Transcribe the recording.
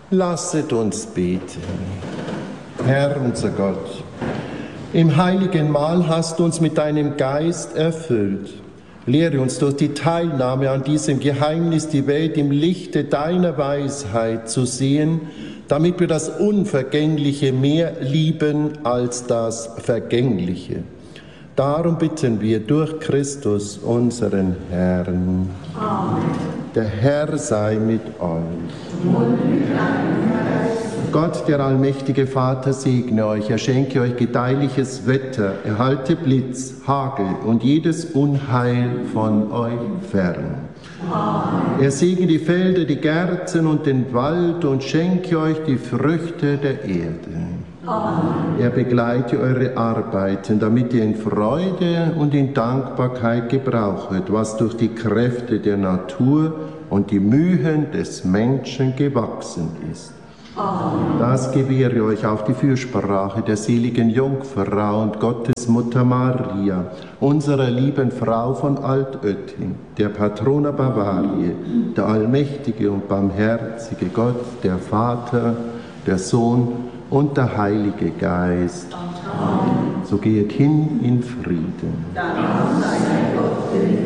Lasset uns beten. Herr, unser Gott, im heiligen Mahl hast du uns mit deinem Geist erfüllt. Lehre uns durch die Teilnahme an diesem Geheimnis die Welt im Lichte deiner Weisheit zu sehen, damit wir das Unvergängliche mehr lieben als das Vergängliche. Darum bitten wir durch Christus, unseren Herrn. Amen. Der Herr sei mit euch. Und mit deinem Geist. Gott, der allmächtige Vater, segne euch, er schenke euch gedeihliches Wetter, erhalte Blitz, Hagel und jedes Unheil von euch fern. Amen. Er segne die Felder, die Gärten und den Wald und schenke euch die Früchte der Erde. Amen. Er begleite eure Arbeiten, damit ihr in Freude und in Dankbarkeit gebrauchet, was durch die Kräfte der Natur und die Mühen des Menschen gewachsen ist. Amen. Das gewähre euch auf die Fürsprache der seligen Jungfrau und Gottesmutter Maria, unserer lieben Frau von Altötting, der Patrona Bavariae, der allmächtige und barmherzige Gott, der Vater, der Sohn und der Heilige Geist. Amen. So geht hin in Frieden. Dank sei Gott.